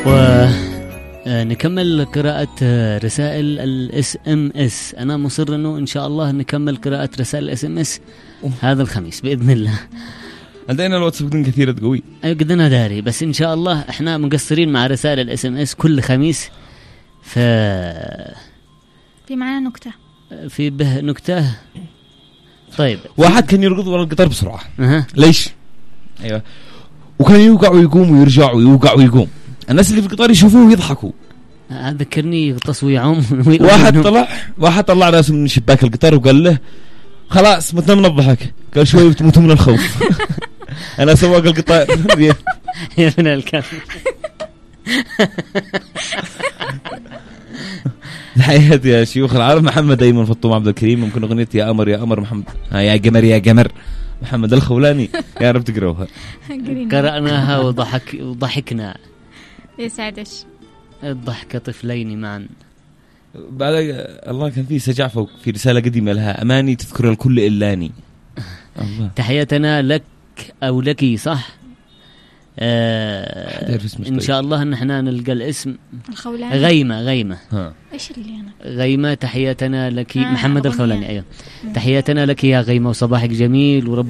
ونكمل قراءة رسائل SMS. أنا مصر أنه إن شاء الله نكمل قراءة رسائل SMS هذا الخميس بإذن الله. عندنا الواتساب كثيرة قوي. أيوة قدنا داري، بس إن شاء الله إحنا مقصرين مع رسائل SMS كل خميس. في معنا نكتة، في به نكتة. طيب واحد كان يركض ورا القطار بسرعة. ليش؟ أيوة، وكان يوقع ويقوم ويرجع ويوقع ويقوم. الناس اللي في القطار يشوفوه ويضحكوا. ذكرني تصويعهم. واحد طلع راسه من شباك القطار وقال له خلاص متنا من الضحك. قال شوي بتموتوا من الخوف. أنا سواق القطار. يا ابن الكلب. تحياتي يا شيوخ العرب. محمد أيمن فطوم عبد الكريم. ممكن أغنية يا قمر يا قمر محمد يا قمر يا قمر محمد الخولاني. يا رب تقروها. قرأناها وضحكنا. يسعدش. الضحكة طفلين معا. بعد الله كان في سجعفة في رسالة قديمة لها أماني تذكر الكل إلاني. الله. تحياتنا لك أو لكي صح. إن شاء الله إن إحنا نلقى الاسم. الخولاني. غيمة. إيش اللي أنا؟ غيمة تحياتنا لك. محمد الخولاني. أيوة. تحياتنا لك يا غيمة وصباحك جميل ورب